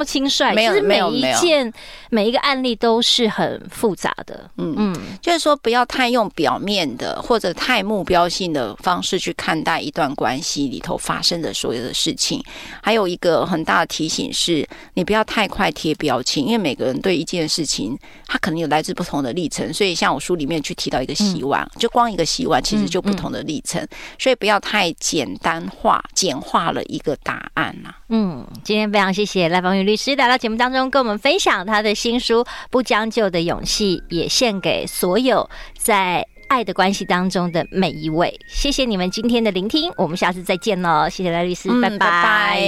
么轻率， 没有， 就是每一个案例都是很复杂的。 就是说不要太用表面的或者太目标性的方式去看待一段关系里头发生的所有的事情。还有一个很大的提醒是，你不要太快贴标签，因为每个人对一件事情，他可能有来自不同的历程。所以像我书里面去提到一个洗碗，就光一个洗碗其实就不同的历程，所以不要太简化了一个答案啊。 今天非常谢谢赖芳玉律师来到节目当中跟我们分享他的新书《不将就的勇气》，也献给所有在爱的关系当中的每一位。谢谢你们今天的聆听，我们下次再见喽！谢谢赖律师，拜拜。